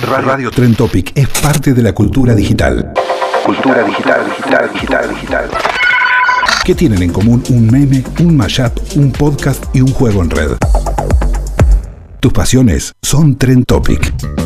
Radio Trend Topic es parte de la cultura digital. Cultura digital. ¿Qué tienen en común un meme, un mashup, un podcast y un juego en red? Tus pasiones son Trend Topic.